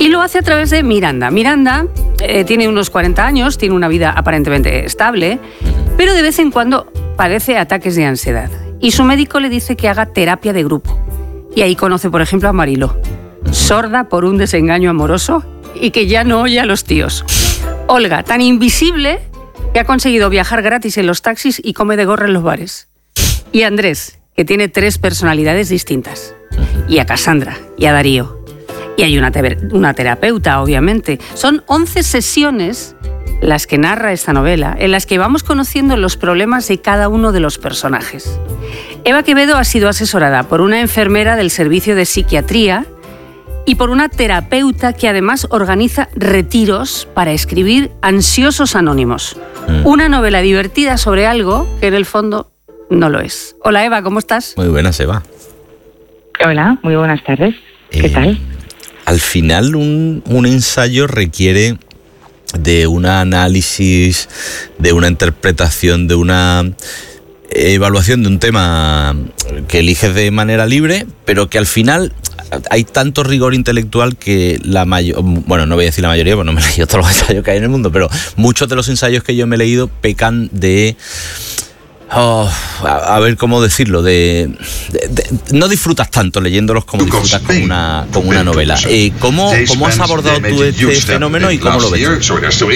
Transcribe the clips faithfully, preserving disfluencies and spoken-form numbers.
Y lo hace a través de Miranda. Miranda eh, tiene unos cuarenta años, tiene una vida aparentemente estable, pero de vez en cuando padece ataques de ansiedad. Y su médico le dice que haga terapia de grupo. Y ahí conoce, por ejemplo, a Mariló, sorda por un desengaño amoroso y que ya no oye a los tíos. Olga, tan invisible que ha conseguido viajar gratis en los taxis y come de gorra en los bares. Y Andrés, que tiene tres personalidades distintas. Y a Cassandra, y a Darío. Y hay una, te- una terapeuta, obviamente. Son once sesiones las que narra esta novela, en las que vamos conociendo los problemas de cada uno de los personajes. Eva Quevedo ha sido asesorada por una enfermera del servicio de psiquiatría y por una terapeuta que además organiza retiros para escribir Ansiosos Anónimos. Mm. Una novela divertida sobre algo que en el fondo no lo es. Hola Eva, ¿cómo estás? Muy buenas, Eva. Hola, muy buenas tardes. ¿Qué eh, tal? Al final un, un ensayo requiere de un análisis, de una interpretación, de una evaluación de un tema que eliges de manera libre, pero que al final hay tanto rigor intelectual que la mayor, bueno, no voy a decir la mayoría, porque no me he leído todos los ensayos que hay en el mundo, pero muchos de los ensayos que yo me he leído pecan de... Oh, a, a ver cómo decirlo, de, de, de no disfrutas tanto leyéndolos como disfrutas con una, con una novela. Eh, ¿cómo, ¿Cómo has abordado tú este fenómeno y cómo lo ves?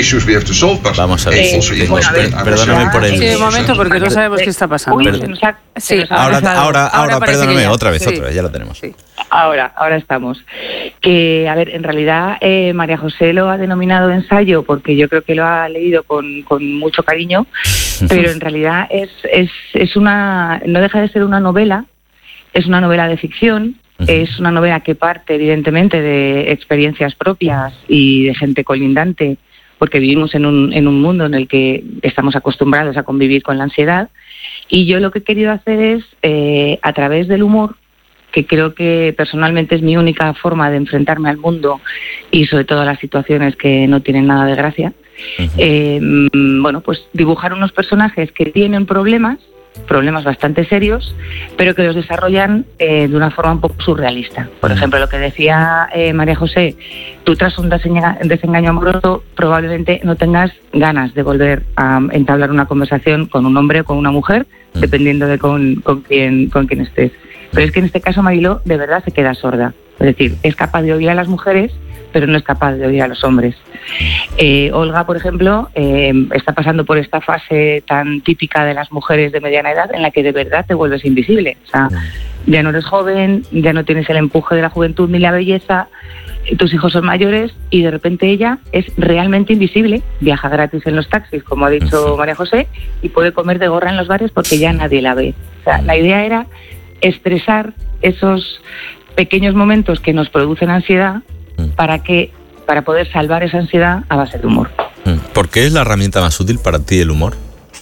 Vamos a ver, eh, si tengo, bueno, per, perdóname por el... Sí, un momento, porque no sabemos qué está pasando. Uy, se nos ha, se sí, nos ha ahora, pasado. ahora, ahora, ahora perdóname, ya, otra vez, sí. otra vez, ya lo tenemos. Sí. Ahora, ahora estamos. Que, a ver, en realidad eh, María José lo ha denominado ensayo porque yo creo que lo ha leído con, con mucho cariño, pero en realidad es, es, es una, no deja de ser una novela, es una novela de ficción, uh-huh. Es una novela que parte evidentemente de experiencias propias y de gente colindante, porque vivimos en un, en un mundo en el que estamos acostumbrados a convivir con la ansiedad, y yo lo que he querido hacer es, eh, a través del humor, que creo que personalmente es mi única forma de enfrentarme al mundo y sobre todo a las situaciones que no tienen nada de gracia, uh-huh. eh, bueno, pues dibujar unos personajes que tienen problemas, problemas bastante serios, pero que los desarrollan eh, de una forma un poco surrealista. Por uh-huh. ejemplo, lo que decía eh, María José, tú tras un desenga- desengaño amoroso probablemente no tengas ganas de volver a entablar una conversación con un hombre o con una mujer, uh-huh. dependiendo de con, con, quién, con quién estés. Pero es que en este caso Mariló de verdad se queda sorda. Es decir, es capaz de oír a las mujeres, pero no es capaz de oír a los hombres. Eh, Olga, por ejemplo, eh, está pasando por esta fase tan típica de las mujeres de mediana edad en la que de verdad te vuelves invisible. O sea, ya no eres joven, ya no tienes el empuje de la juventud ni la belleza, tus hijos son mayores y de repente ella es realmente invisible, viaja gratis en los taxis, como ha dicho María José, y puede comer de gorra en los bares porque ya nadie la ve. O sea, la idea era expresar esos pequeños momentos que nos producen ansiedad para que para poder salvar esa ansiedad a base de humor. ¿Por qué es la herramienta más útil para ti el humor?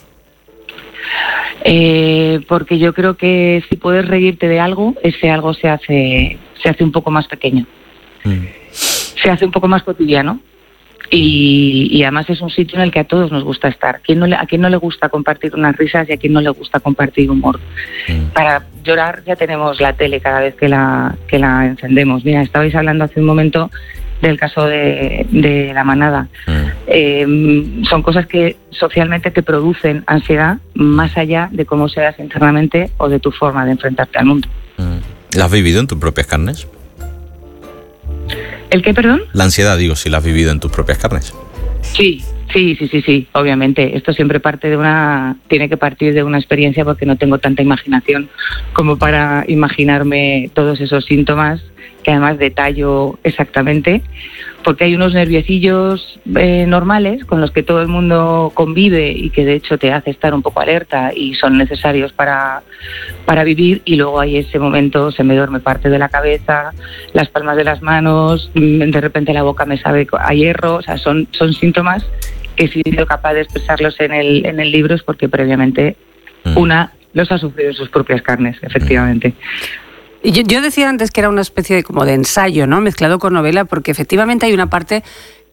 Eh, porque yo creo que si puedes reírte de algo, ese algo se hace se hace un poco más pequeño, mm. se hace un poco más cotidiano. Y, y además es un sitio en el que a todos nos gusta estar. ¿A quién no le, a quién no le gusta compartir unas risas y a quién no le gusta compartir humor? Mm. Para llorar ya tenemos la tele cada vez que la, que la encendemos. Mira, estabais hablando hace un momento del caso de, de La Manada. Mm. Eh, son cosas que socialmente te producen ansiedad más allá de cómo seas internamente o de tu forma de enfrentarte al mundo. Mm. ¿La has vivido en tus propias carnes? ¿El qué, perdón? La ansiedad, digo, si la has vivido en tus propias carnes. Sí, sí, sí, sí, sí, obviamente. Esto siempre parte de una, tiene que partir de una experiencia porque no tengo tanta imaginación como para imaginarme todos esos síntomas que además detallo exactamente, porque hay unos nerviecillos eh, normales con los que todo el mundo convive y que de hecho te hace estar un poco alerta y son necesarios para, para vivir, y luego hay ese momento, se me duerme parte de la cabeza, las palmas de las manos, de repente la boca me sabe a hierro. O sea, son, son síntomas que si he sido capaz de expresarlos en el, en el libro es porque previamente mm. una los ha sufrido en sus propias carnes, efectivamente. Mm. Yo, yo decía antes que era una especie de como de ensayo, ¿no? Mezclado con novela, porque efectivamente hay una parte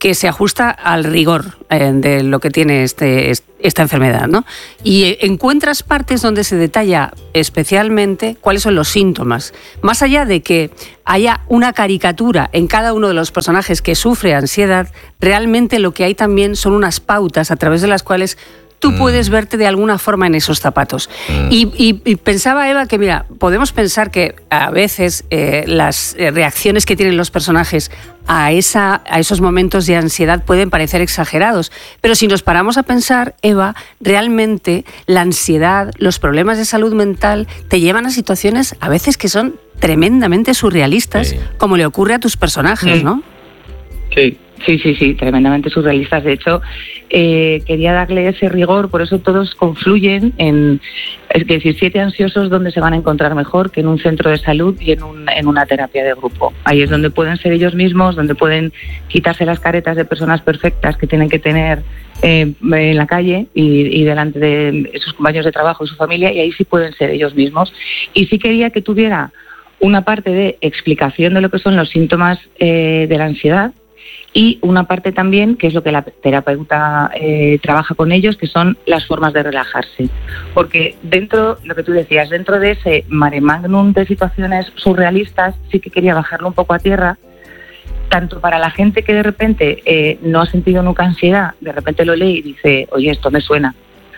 que se ajusta al rigor eh, de lo que tiene este, esta enfermedad, ¿no? Y eh, encuentras partes donde se detalla especialmente cuáles son los síntomas. Más allá de que haya una caricatura en cada uno de los personajes que sufre ansiedad, realmente lo que hay también son unas pautas a través de las cuales tú mm. puedes verte de alguna forma en esos zapatos. Mm. Y, y, y pensaba, Eva, que mira, podemos pensar que a veces eh, las reacciones que tienen los personajes a, esa, a esos momentos de ansiedad pueden parecer exagerados, pero si nos paramos a pensar, Eva, realmente la ansiedad, los problemas de salud mental te llevan a situaciones a veces que son tremendamente surrealistas, sí. como le ocurre a tus personajes, sí. ¿no? Sí. Sí, sí, sí, tremendamente surrealistas. De hecho, eh, quería darle ese rigor, por eso todos confluyen en, es decir, siete ansiosos donde se van a encontrar mejor que en un centro de salud y en, un, en una terapia de grupo. Ahí es donde pueden ser ellos mismos, donde pueden quitarse las caretas de personas perfectas que tienen que tener eh, en la calle y, y delante de sus compañeros de trabajo y su familia, y ahí sí pueden ser ellos mismos. Y sí quería que tuviera una parte de explicación de lo que son los síntomas eh, de la ansiedad, y una parte también, que es lo que la terapeuta eh, trabaja con ellos, que son las formas de relajarse. Porque dentro, lo que tú decías, dentro de ese mare magnum de situaciones surrealistas, sí que quería bajarlo un poco a tierra, tanto para la gente que de repente eh, no ha sentido nunca ansiedad, de repente lo lee y dice, oye, esto me suena.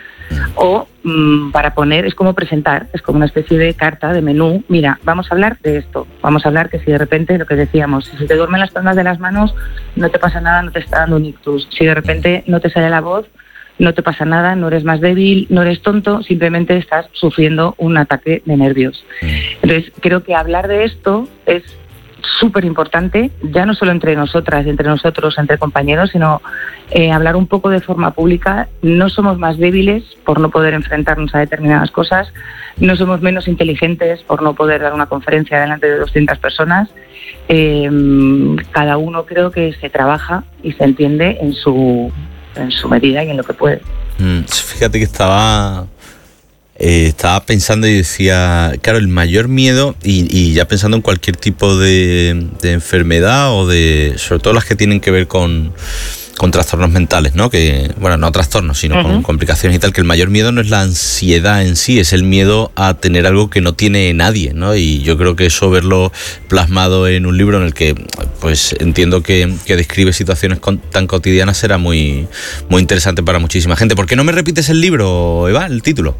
O mmm, para poner, es como presentar, es como una especie de carta, de menú. Mira, vamos a hablar de esto, vamos a hablar que si de repente, lo que decíamos, si se te duermen las palmas de las manos, no te pasa nada, no te está dando un ictus. Si de repente no te sale la voz, no te pasa nada, no eres más débil, no eres tonto, simplemente estás sufriendo un ataque de nervios. Entonces, creo que hablar de esto es súper importante, ya no solo entre nosotras, entre nosotros, entre compañeros, sino eh, hablar un poco de forma pública. No somos más débiles por no poder enfrentarnos a determinadas cosas, no somos menos inteligentes por no poder dar una conferencia delante de doscientas personas. Eh, cada uno creo que se trabaja y se entiende en su, en su medida y en lo que puede. Mm, fíjate que estaba... Eh, estaba pensando y decía, claro, el mayor miedo, y, y ya pensando en cualquier tipo de, de enfermedad o de, sobre todo las que tienen que ver con, con trastornos mentales, ¿no? Que, bueno, no trastornos, sino uh-huh. con complicaciones y tal, que el mayor miedo no es la ansiedad en sí, es el miedo a tener algo que no tiene nadie, ¿no? Y yo creo que eso, verlo plasmado en un libro en el que, pues entiendo que, que describe situaciones con, tan cotidianas, será muy, muy interesante para muchísima gente. ¿Por qué no me repites el libro, Eva, el título?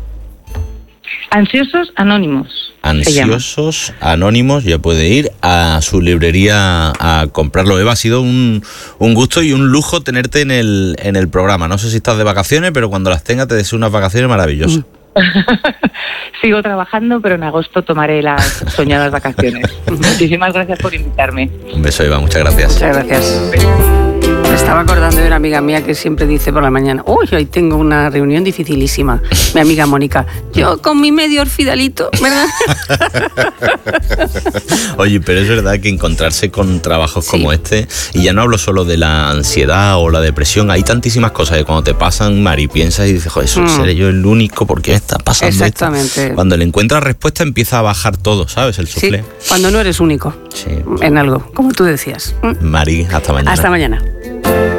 Ansiosos Anónimos. Ansiosos Anónimos, ya puede ir a su librería a comprarlo. Eva, ha sido un, un gusto y un lujo tenerte en el, en el programa. No sé si estás de vacaciones, pero cuando las tengas te deseo unas vacaciones maravillosas. Sigo trabajando, pero en agosto tomaré las soñadas vacaciones. Muchísimas gracias por invitarme. Un beso, Eva, muchas gracias. Muchas gracias. Me estaba acordando de una amiga mía que siempre dice por la mañana, uy, hoy tengo una reunión dificilísima. Mi amiga Mónica, yo con mi medio orfidalito, ¿verdad? Oye, pero es verdad que encontrarse con trabajos sí. como este, y ya no hablo solo de la ansiedad o la depresión, hay tantísimas cosas que cuando te pasan, Mari, piensas y dices, joder, mm. ¿seré yo el único? ¿Por qué me está pasando Exactamente. esto? Cuando le encuentras respuesta empieza a bajar todo, ¿sabes? El suflé. Sí, cuando no eres único sí. en algo, como tú decías. Mari, hasta mañana. Hasta mañana.